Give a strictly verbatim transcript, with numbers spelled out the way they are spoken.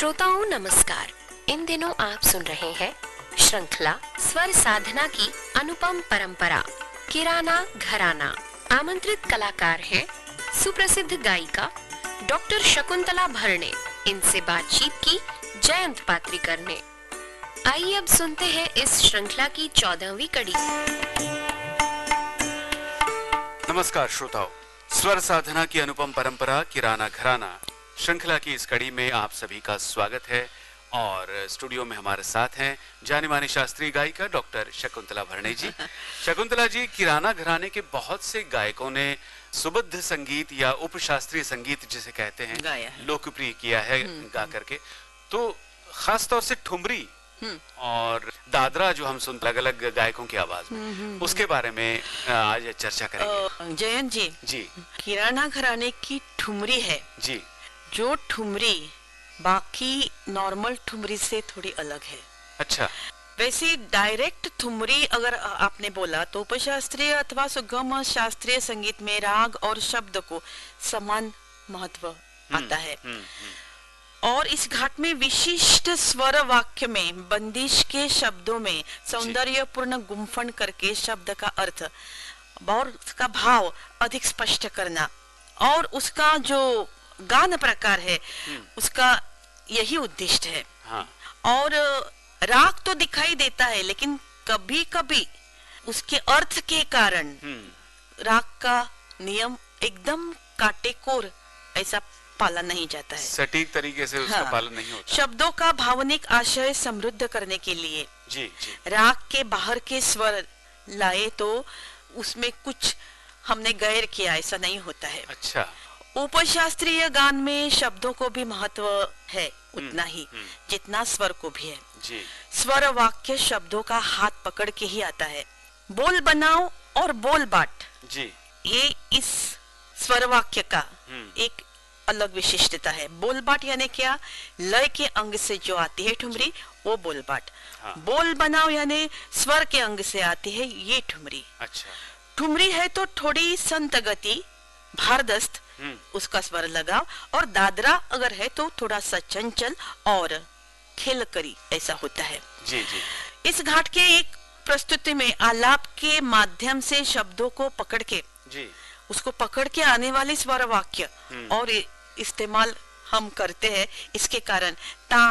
श्रोताओं नमस्कार। इन दिनों आप सुन रहे हैं श्रृंखला स्वर साधना की अनुपम परंपरा किराना घराना। आमंत्रित कलाकार हैं सुप्रसिद्ध गायिका डॉक्टर शकुंतला भरणे। इनसे बातचीत की जयंत पात्रिकर ने। आइए अब सुनते हैं इस श्रृंखला की चौदहवीं कड़ी। नमस्कार श्रोताओं, स्वर साधना की अनुपम परंपरा किराना घराना श्रृंखला की इस कड़ी में आप सभी का स्वागत है। और स्टूडियो में हमारे साथ हैं जानी मानी शास्त्रीय गायिका डॉक्टर शकुंतला भरणे जी। शकुंतला जी, किराना घराने के बहुत से गायकों ने सुबद्ध संगीत या उपशास्त्रीय संगीत जिसे कहते हैं लोकप्रिय किया है गा करके। तो खास तौर से ठुमरी और दादरा जो हम सुनते अलग अलग गायकों की आवाज में, उसके बारे में आज चर्चा करेंगे। जयंत जी जी किराना घराने की ठुमरी है जी, जो ठुमरी बाकी नॉर्मल ठुमरी से थोड़ी अलग है। अच्छा। वैसे डायरेक्ट ठुमरी अगर आपने बोला तो उपशास्त्रीय अथवा सुगम शास्त्रीय संगीत में राग और शब्द को समान महत्व आता है। हुँ, हुँ। और इस घाट में विशिष्ट स्वर वाक्य में बंदिश के शब्दों में सौंदर्यपूर्ण गुम्फन करके शब्द का अर्थ और उसका भाव अधिक स्पष्ट करना और उसका जो गान प्रकार है उसका यही उद्देश्य है। हाँ। और राग तो दिखाई देता है लेकिन कभी कभी उसके अर्थ के कारण राग का नियम एकदम काटेकोर ऐसा पालन नहीं जाता है, सटीक तरीके से उसका हाँ। पालन नहीं होता। शब्दों का भावनिक आशय समृद्ध करने के लिए जी जी, राग के बाहर के स्वर लाए तो उसमें कुछ हमने गैर किया, ऐसा नहीं होता है। अच्छा। उपशास्त्रीय गान में शब्दों को भी महत्व है उतना ही जितना स्वर को भी है। जी। स्वर वाक्य शब्दों का हाथ पकड़ के ही आता है। बोल बनाओ और बोल बाट, जी। ये इस स्वर वाक्य का एक अलग विशिष्टता है। बोल बाट यानी क्या? लय के अंग से जो आती है ठुमरी वो बोल बाट। हाँ। बोल बनाओ यानी स्वर के अंग से आती है ये ठुमरी। अच्छा। ठुमरी है तो थोड़ी संत गति भारदस्त उसका स्वर लगाओ, और दादरा अगर है तो थोड़ा सा चंचल और खेल करी ऐसा होता है। जी जी। इस घाट के एक प्रस्तुति में आलाप के माध्यम से शब्दों को पकड़ के जी, उसको पकड़ के आने वाले स्वर वाक्य और इस्तेमाल हम करते हैं। इसके कारण ता